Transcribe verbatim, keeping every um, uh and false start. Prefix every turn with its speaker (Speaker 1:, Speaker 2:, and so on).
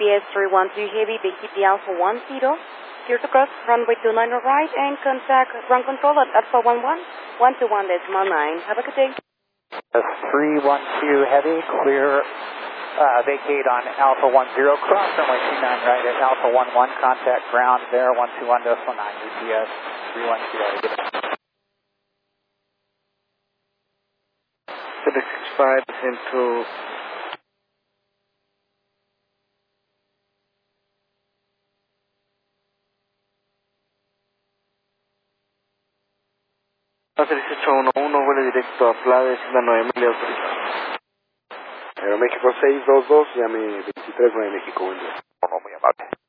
Speaker 1: P S three one two Heavy, Big Kitty Alpha one zero. Clear to cross, runway two nine right, and contact ground control at Alpha one one, one two one decimal nine. Have a good day.
Speaker 2: three one two Heavy, clear, uh, vacate on Alpha one zero, cross runway two nine right at Alpha one one, contact ground there, one two one decimal nine, U P S three one two Heavy.
Speaker 3: FedEx five into dieciocho uno uno, vuelo directo a Playa, Isla nueve mil autorizado.
Speaker 4: Aeroméxico seis dos dos, llame veintitrés nueve México, buen día.
Speaker 5: No, muy amable.